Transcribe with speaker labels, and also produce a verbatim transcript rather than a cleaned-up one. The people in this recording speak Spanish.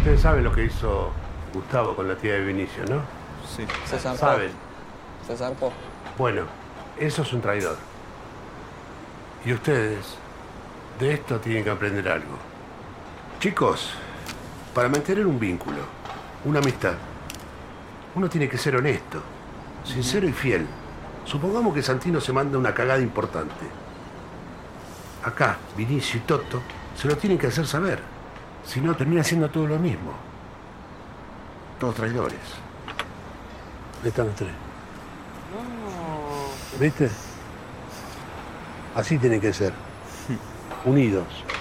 Speaker 1: Ustedes saben lo que hizo Gustavo con la tía de Vinicio, ¿no?
Speaker 2: Sí.
Speaker 3: Se zarpó.
Speaker 1: Saben.
Speaker 3: Se zarpó.
Speaker 1: Bueno, eso es un traidor. Y ustedes de esto tienen que aprender algo. Chicos, para mantener un vínculo, una amistad, uno tiene que ser honesto, sincero y fiel. Supongamos que Santino se manda una cagada importante. Acá, Vinicio y Toto se lo tienen que hacer saber. Si no, termina siendo todo lo mismo. Todos traidores. Ahí están los tres. ¿Viste? Así tienen que ser. Unidos.